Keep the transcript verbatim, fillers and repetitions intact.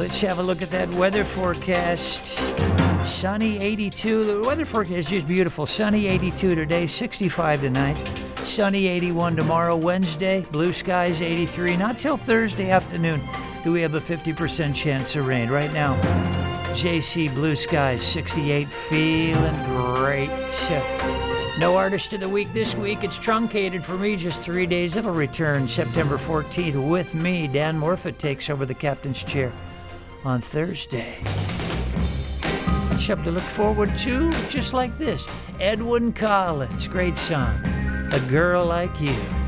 Let's have a look at that weather forecast. Sunny eighty-two. The weather forecast is just beautiful. Sunny eighty-two today, sixty-five tonight. Sunny eighty-one tomorrow, Wednesday. Blue skies eighty-three. Not till Thursday afternoon do we have a fifty percent chance of rain. Right now, J C blue skies sixty-eight. Feeling great. No artist of the week this week. It's truncated for me, just three days. It'll return September fourteenth with me. Dan Morfitt takes over the captain's chair on Thursday. Something to look forward to, just like this. Edwyn Collins, great song. A Girl Like You.